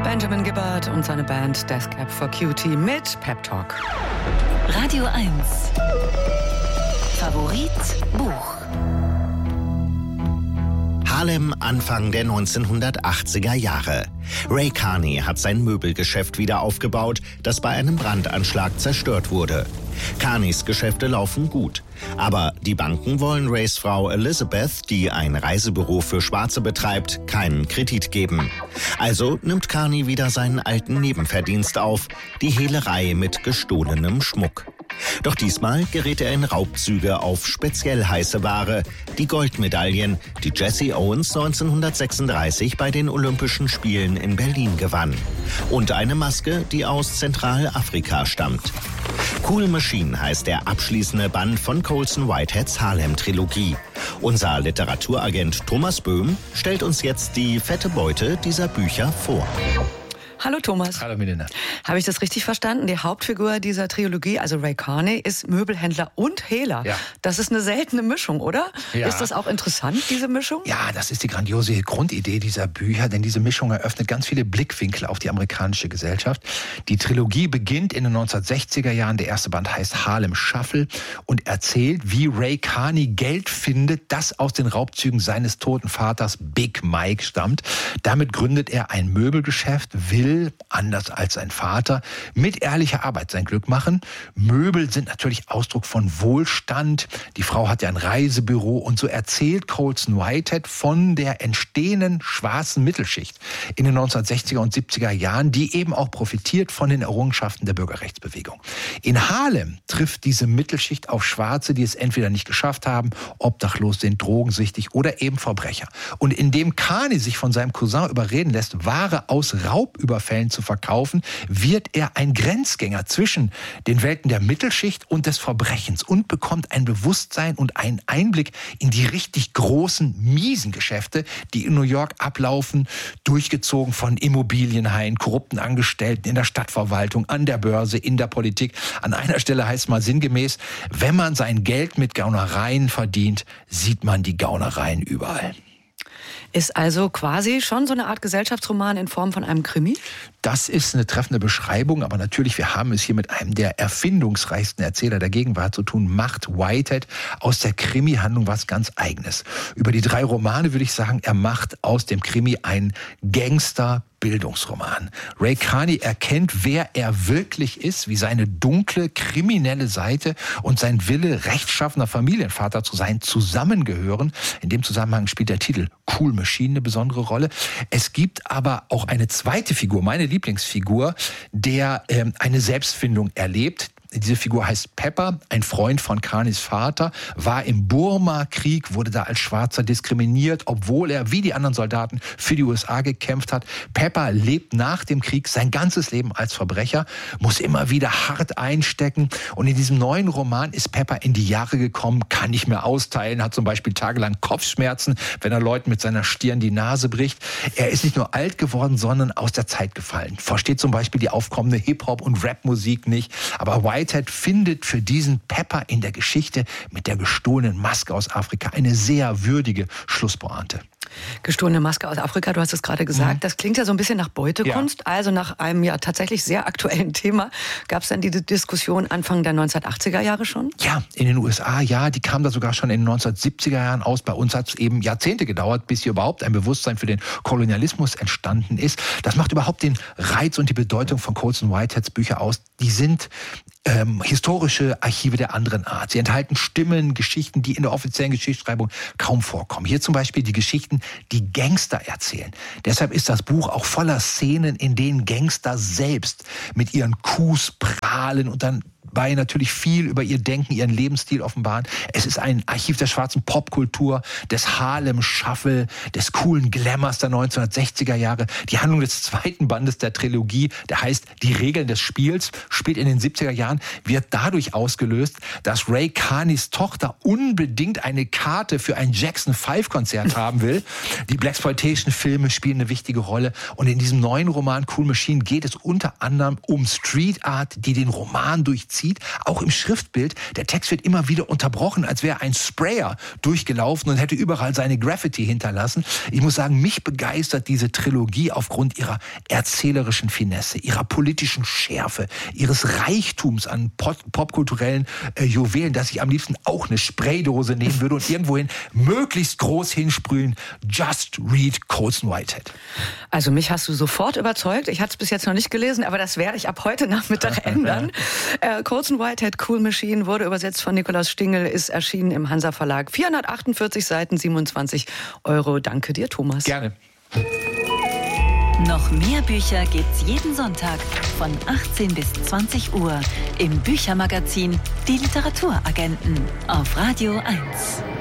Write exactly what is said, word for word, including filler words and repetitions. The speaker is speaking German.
Benjamin Gibbard und seine Band Death Cab for Cutie mit Pep Talk. Radio eins. Favorit Buch. Harlem Anfang der neunzehnhundertachtziger Jahre. Ray Carney hat sein Möbelgeschäft wieder aufgebaut, das bei einem Brandanschlag zerstört wurde. Carneys Geschäfte laufen gut. Aber die Banken wollen Rays Frau Elizabeth, die ein Reisebüro für Schwarze betreibt, keinen Kredit geben. Also nimmt Carney wieder seinen alten Nebenverdienst auf, die Hehlerei mit gestohlenem Schmuck. Doch diesmal gerät er in Raubzüge auf speziell heiße Ware, die Goldmedaillen, die Jesse Owens neunzehnhundertsechsunddreißig bei den Olympischen Spielen in Berlin gewann. Und eine Maske, die aus Zentralafrika stammt. Cool Machine heißt der abschließende Band von Colson Whiteheads Harlem-Trilogie. Unser Literaturagent Thomas Böhm stellt uns jetzt die fette Beute dieser Bücher vor. Hallo Thomas. Hallo Milena. Habe ich das richtig verstanden? Die Hauptfigur dieser Trilogie, also Ray Carney, ist Möbelhändler und Hehler. Ja. Das ist eine seltene Mischung, oder? Ja. Ist das auch interessant, diese Mischung? Ja, das ist die grandiose Grundidee dieser Bücher, denn diese Mischung eröffnet ganz viele Blickwinkel auf die amerikanische Gesellschaft. Die Trilogie beginnt in den neunzehnhundertsechziger Jahren. Der erste Band heißt Harlem Shuffle und erzählt, wie Ray Carney Geld findet, das aus den Raubzügen seines toten Vaters Big Mike stammt. Damit gründet er ein Möbelgeschäft, will anders als sein Vater, mit ehrlicher Arbeit sein Glück machen. Möbel sind natürlich Ausdruck von Wohlstand. Die Frau hat ja ein Reisebüro und so erzählt Colson Whitehead von der entstehenden schwarzen Mittelschicht in den neunzehnhundertsechziger und siebziger Jahren, die eben auch profitiert von den Errungenschaften der Bürgerrechtsbewegung. In Harlem trifft diese Mittelschicht auf Schwarze, die es entweder nicht geschafft haben, obdachlos sind, drogensüchtig oder eben Verbrecher. Und indem Carney sich von seinem Cousin überreden lässt, Ware aus Raubüberfällen zu verkaufen, wird er ein Grenzgänger zwischen den Welten der Mittelschicht und des Verbrechens und bekommt ein Bewusstsein und einen Einblick in die richtig großen, miesen Geschäfte, die in New York ablaufen, durchgezogen von Immobilienhaien, korrupten Angestellten in der Stadtverwaltung, an der Börse, in der Politik. An einer Stelle heißt es mal sinngemäß, wenn man sein Geld mit Gaunereien verdient, sieht man die Gaunereien überall. Ist also quasi schon so eine Art Gesellschaftsroman in Form von einem Krimi? Das ist eine treffende Beschreibung, aber natürlich, wir haben es hier mit einem der erfindungsreichsten Erzähler der Gegenwart zu tun, macht Whitehead aus der Krimi-Handlung was ganz Eigenes. Über die drei Romane würde ich sagen, er macht aus dem Krimi einen Gangster- Bildungsroman. Ray Carney erkennt, wer er wirklich ist, wie seine dunkle, kriminelle Seite und sein Wille, rechtschaffener Familienvater zu sein, zusammengehören. In dem Zusammenhang spielt der Titel Cool Machine eine besondere Rolle. Es gibt aber auch eine zweite Figur, meine Lieblingsfigur, der ähm, eine Selbstfindung erlebt. Diese Figur heißt Pepper, ein Freund von Carneys Vater, war im Burma-Krieg, wurde da als Schwarzer diskriminiert, obwohl er wie die anderen Soldaten für die U S A gekämpft hat. Pepper lebt nach dem Krieg sein ganzes Leben als Verbrecher, muss immer wieder hart einstecken. Und in diesem neuen Roman ist Pepper in die Jahre gekommen, kann nicht mehr austeilen, hat zum Beispiel tagelang Kopfschmerzen, wenn er Leuten mit seiner Stirn die Nase bricht. Er ist nicht nur alt geworden, sondern aus der Zeit gefallen. Versteht zum Beispiel die aufkommende Hip-Hop- und Rap-Musik nicht. Aber Whitehead findet für diesen Pepper in der Geschichte mit der gestohlenen Maske aus Afrika eine sehr würdige Schlusspointe. Gestohlene Maske aus Afrika, du hast es gerade gesagt. Mhm. Das klingt ja so ein bisschen nach Beutekunst. Ja. Also nach einem ja tatsächlich sehr aktuellen Thema. Gab es dann diese Diskussion Anfang der neunzehnhundertachtziger Jahre schon? Ja, in den U S A, ja. Die kam da sogar schon in den neunzehnhundertsiebziger Jahren aus. Bei uns hat es eben Jahrzehnte gedauert, bis hier überhaupt ein Bewusstsein für den Kolonialismus entstanden ist. Das macht überhaupt den Reiz und die Bedeutung von Colson Whiteheads Bücher aus. Die sind ähm, historische Archive der anderen Art. Sie enthalten Stimmen, Geschichten, die in der offiziellen Geschichtsschreibung kaum vorkommen. Hier zum Beispiel die Geschichten, die Gangster erzählen. Deshalb ist das Buch auch voller Szenen, in denen Gangster selbst mit ihren Coups prahlen und dann bei natürlich viel über ihr Denken, ihren Lebensstil offenbaren. Es ist ein Archiv der schwarzen Popkultur, des Harlem Shuffle, des coolen Glamours der neunzehnhundertsechziger Jahre. Die Handlung des zweiten Bandes der Trilogie, der heißt Die Regeln des Spiels, spielt in den siebziger Jahren, wird dadurch ausgelöst, dass Ray Carneys Tochter unbedingt eine Karte für ein Jackson Five Konzert haben will. Die Blaxploitation-Filme spielen eine wichtige Rolle. Und in diesem neuen Roman Cool Machine geht es unter anderem um Street Art, die den Roman durchzieht. durchzieht, auch im Schriftbild. Der Text wird immer wieder unterbrochen, als wäre ein Sprayer durchgelaufen und hätte überall seine Graffiti hinterlassen. Ich muss sagen, mich begeistert diese Trilogie aufgrund ihrer erzählerischen Finesse, ihrer politischen Schärfe, ihres Reichtums an pop- popkulturellen äh, Juwelen, dass ich am liebsten auch eine Spraydose nehmen würde und irgendwohin möglichst groß hinsprühen. Just read Colson Whitehead. Also mich hast du sofort überzeugt. Ich hatte es bis jetzt noch nicht gelesen, aber das werde ich ab heute Nachmittag ändern. äh, Colson Whitehead, Cool Machine, wurde übersetzt von Nikolaus Stingel, ist erschienen im Hansa Verlag. vierhundertachtundvierzig Seiten, siebenundzwanzig Euro. Danke dir, Thomas. Gerne. Noch mehr Bücher gibt's jeden Sonntag von achtzehn bis zwanzig Uhr im Büchermagazin Die Literaturagenten auf Radio eins.